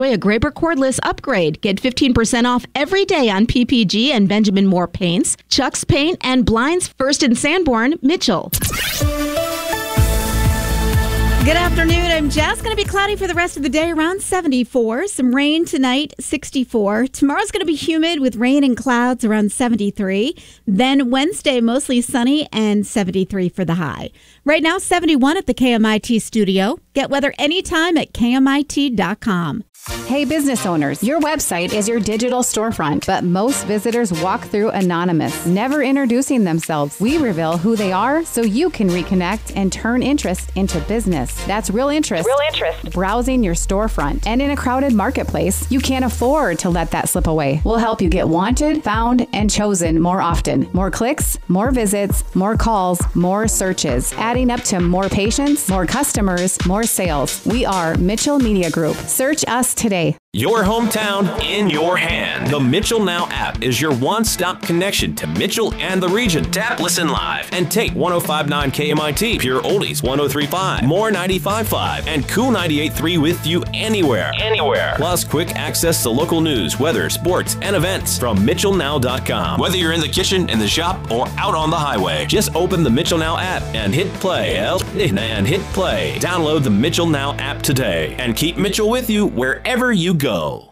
A Graber cordless upgrade. Get 15% off every day on PPG and Benjamin Moore paints, Chuck's Paint, and Blinds First in Sanborn, Mitchell. Good afternoon. I'm Jess. Going to be cloudy for the rest of the day, around 74. Some rain tonight, 64. Tomorrow's going to be humid with rain and clouds, around 73. Then Wednesday, mostly sunny and 73 for the high. Right now, 71 at the KMIT studio. Get weather anytime at KMIT.com. Hey, business owners, your website is your digital storefront, but most visitors walk through anonymous, never introducing themselves. We reveal who they are so you can reconnect and turn interest into business. That's real interest. Browsing your storefront. And in a crowded marketplace, you can't afford to let that slip away. We'll help you get wanted, found, and chosen more often. More clicks, more visits, more calls, more searches, adding up to more patients, more customers, more sales. We are Mitchell Media Group. Search us today. Your hometown in your hand. The Mitchell Now app is your one-stop connection to Mitchell and the region. Tap Listen Live and take 105.9 KMIT, Pure Oldies 103.5, More 95.5, and Cool 98.3 with you anywhere. Plus quick access to local news, weather, sports, and events from MitchellNow.com. Whether you're in the kitchen, in the shop, or out on the highway, just open the Mitchell Now app and hit play. Download the Mitchell Now app today and keep Mitchell with you wherever you go.